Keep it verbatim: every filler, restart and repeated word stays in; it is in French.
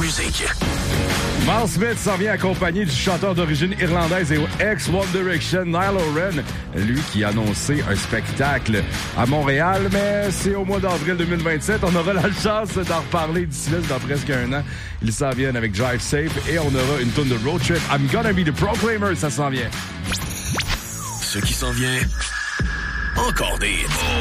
musique. Miles Smith s'en vient accompagné du chanteur d'origine irlandaise et ex-One Direction, Niall Horan, lui qui a annoncé un spectacle à Montréal, mais c'est au mois d'avril deux mille vingt-sept. On aura la chance d'en reparler d'ici là, dans presque un an. Ils s'en viennent avec Drive Safe et on aura une tonne de Road Trip. I'm Gonna Be the Proclaimer, ça s'en vient. Ce qui s'en vient, encore des hits.